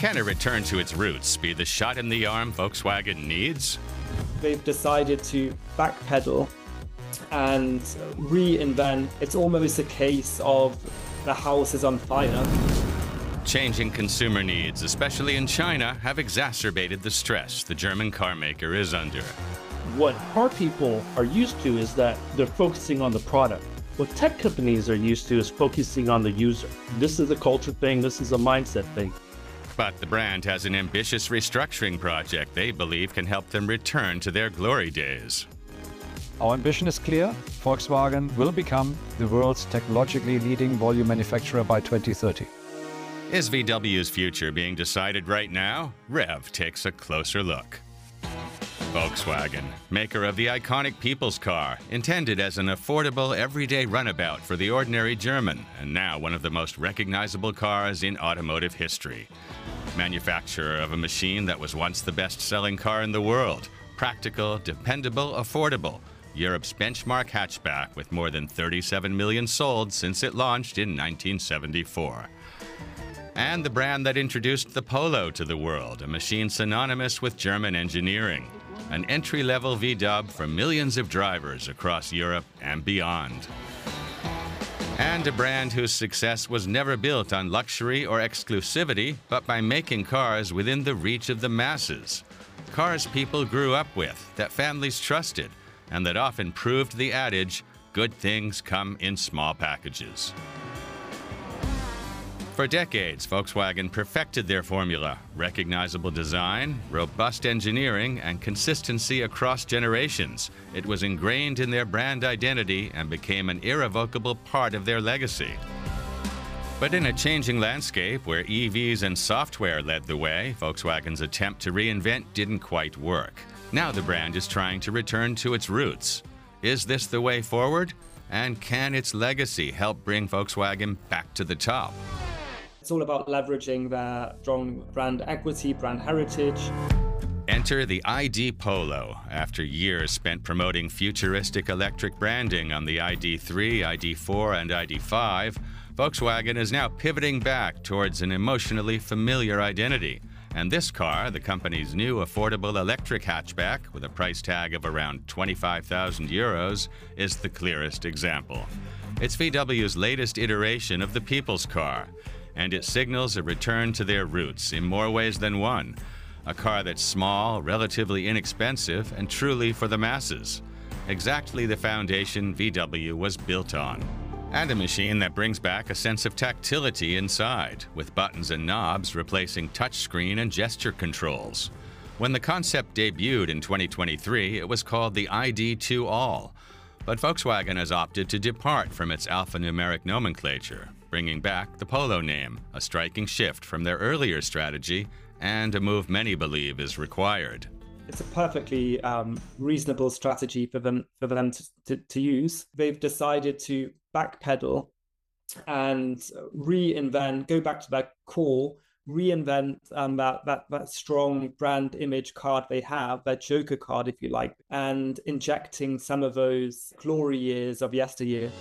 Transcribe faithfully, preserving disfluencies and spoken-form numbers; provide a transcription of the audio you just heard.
Can a return to its roots be the shot in the arm Volkswagen needs? They've decided to backpedal and reinvent. It's almost a case of the house is on fire. Changing consumer needs, especially in China, have exacerbated the stress the German carmaker is under. What car people are used to is that they're focusing on the product. What tech companies are used to is focusing on the user. This is a culture thing, this is a mindset thing. But the brand has an ambitious restructuring project they believe can help them return to their glory days. Our ambition is clear. Volkswagen will become the world's technologically leading volume manufacturer by twenty thirty. Is V W's future being decided right now? Rev takes a closer look. Volkswagen, maker of the iconic people's car, intended as an affordable, everyday runabout for the ordinary German, and now one of the most recognizable cars in automotive history. Manufacturer of a machine that was once the best-selling car in the world. Practical, dependable, affordable. Europe's benchmark hatchback with more than thirty-seven million sold since it launched in nineteen seventy-four. And the brand that introduced the Polo to the world, a machine synonymous with German engineering. An entry-level V W for millions of drivers across Europe and beyond. And a brand whose success was never built on luxury or exclusivity, but by making cars within the reach of the masses. Cars people grew up with, that families trusted, and that often proved the adage, good things come in small packages. For decades, Volkswagen perfected their formula: recognizable design, robust engineering, and consistency across generations. It was ingrained in their brand identity and became an irrevocable part of their legacy. But in a changing landscape where E Vs and software led the way, Volkswagen's attempt to reinvent didn't quite work. Now the brand is trying to return to its roots. Is this the way forward? And can its legacy help bring Volkswagen back to the top? It's all about leveraging their strong brand equity, brand heritage. Enter the I D Polo. After years spent promoting futuristic electric branding on the I D three, I D four, and I D five, Volkswagen is now pivoting back towards an emotionally familiar identity. And this car, the company's new affordable electric hatchback with a price tag of around twenty-five thousand euros, is the clearest example. It's V W's latest iteration of the people's car, and it signals a return to their roots in more ways than one. A car that's small, relatively inexpensive, and truly for the masses. Exactly the foundation V W was built on. And a machine that brings back a sense of tactility inside, with buttons and knobs replacing touchscreen and gesture controls. When the concept debuted in twenty twenty-three, it was called the I D two All. But Volkswagen has opted to depart from its alphanumeric nomenclature, bringing back the Polo name, a striking shift from their earlier strategy and a move many believe is required. It's a perfectly um, reasonable strategy for them for them to, to, to use. They've decided to backpedal and reinvent, go back to their core, reinvent um, that, that, that strong brand image card they have, their Joker card, if you like, and injecting some of those glory years of yesteryear.